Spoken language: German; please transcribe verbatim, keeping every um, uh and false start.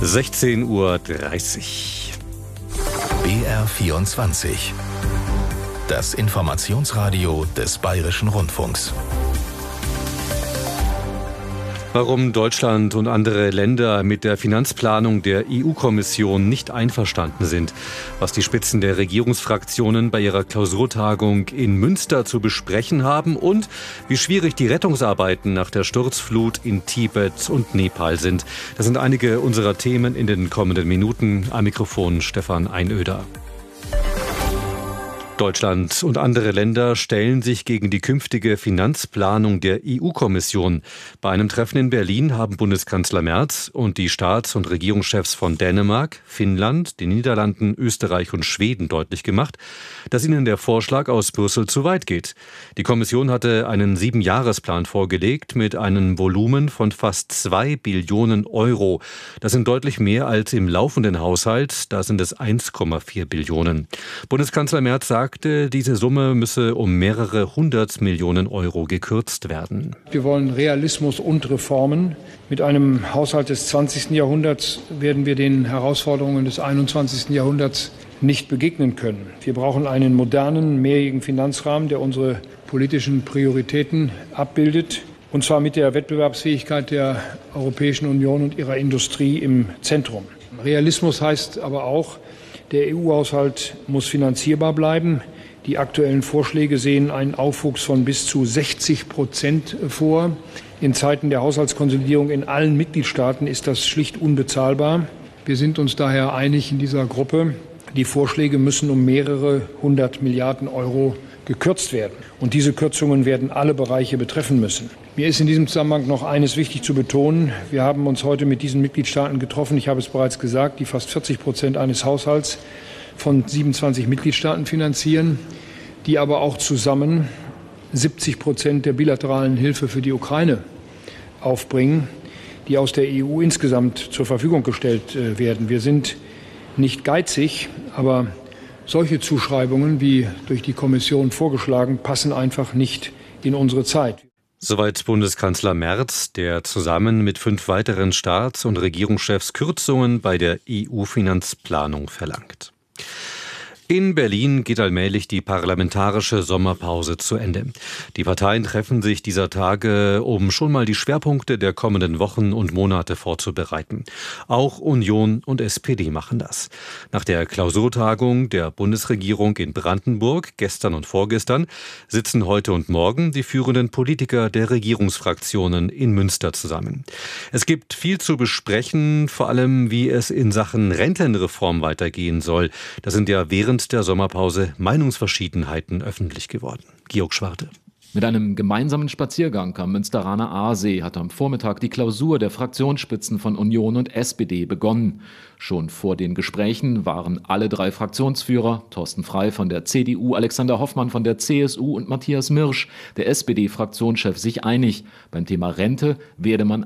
sechzehn Uhr dreißig. B R vierundzwanzig. Das Informationsradio des Bayerischen Rundfunks. Warum Deutschland und andere Länder mit der Finanzplanung der E U-Kommission nicht einverstanden sind, was die Spitzen der Regierungsfraktionen bei ihrer Klausurtagung in Münster zu besprechen haben und wie schwierig die Rettungsarbeiten nach der Sturzflut in Tibet und Nepal sind. Das sind einige unserer Themen in den kommenden Minuten. Am Mikrofon Stefan Einöder. Deutschland und andere Länder stellen sich gegen die künftige Finanzplanung der E U-Kommission. Bei einem Treffen in Berlin haben Bundeskanzler Merz und die Staats- und Regierungschefs von Dänemark, Finnland, den Niederlanden, Österreich und Schweden deutlich gemacht, dass ihnen der Vorschlag aus Brüssel zu weit geht. Die Kommission hatte einen Siebenjahresplan vorgelegt mit einem Volumen von fast zwei Billionen Euro. Das sind deutlich mehr als im laufenden Haushalt, da sind es eins Komma vier Billionen. Bundeskanzler Merz sagt, diese Summe müsse um mehrere hundert Millionen Euro gekürzt werden. Wir wollen Realismus und Reformen. Mit einem Haushalt des zwanzigsten Jahrhunderts werden wir den Herausforderungen des einundzwanzigsten Jahrhunderts nicht begegnen können. Wir brauchen einen modernen, mehrjährigen Finanzrahmen, der unsere politischen Prioritäten abbildet, und zwar mit der Wettbewerbsfähigkeit der Europäischen Union und ihrer Industrie im Zentrum. Realismus heißt aber auch, der E U-Haushalt muss finanzierbar bleiben. Die aktuellen Vorschläge sehen einen Aufwuchs von bis zu sechzig Prozent vor. In Zeiten der Haushaltskonsolidierung in allen Mitgliedstaaten ist das schlicht unbezahlbar. Wir sind uns daher einig in dieser Gruppe, die Vorschläge müssen um mehrere hundert Milliarden Euro gekürzt werden. Und diese Kürzungen werden alle Bereiche betreffen müssen. Mir ist in diesem Zusammenhang noch eines wichtig zu betonen. Wir haben uns heute mit diesen Mitgliedstaaten getroffen. Ich habe es bereits gesagt, die fast vierzig Prozent eines Haushalts von siebenundzwanzig Mitgliedstaaten finanzieren, die aber auch zusammen siebzig Prozent der bilateralen Hilfe für die Ukraine aufbringen, die aus der E U insgesamt zur Verfügung gestellt werden. Wir sind nicht geizig, aber solche Zuschreibungen, wie durch die Kommission vorgeschlagen, passen einfach nicht in unsere Zeit. Soweit Bundeskanzler Merz, der zusammen mit fünf weiteren Staats- und Regierungschefs Kürzungen bei der E U-Finanzplanung verlangt. In Berlin geht allmählich die parlamentarische Sommerpause zu Ende. Die Parteien treffen sich dieser Tage, um schon mal die Schwerpunkte der kommenden Wochen und Monate vorzubereiten. Auch Union und S P D machen das. Nach der Klausurtagung der Bundesregierung in Brandenburg gestern und vorgestern sitzen heute und morgen die führenden Politiker der Regierungsfraktionen in Münster zusammen. Es gibt viel zu besprechen, vor allem wie es in Sachen Rentenreform weitergehen soll. Das sind ja während der Sommerpause Meinungsverschiedenheiten öffentlich geworden. Georg Schwarte. Mit einem gemeinsamen Spaziergang am Münsteraner Aasee hat am Vormittag die Klausur der Fraktionsspitzen von Union und S P D begonnen. Schon vor den Gesprächen waren alle drei Fraktionsführer, Thorsten Frey von der C D U, Alexander Hoffmann von der C S U und Matthias Mirsch, der S P D-Fraktionschef, sich einig. Beim Thema Rente werde man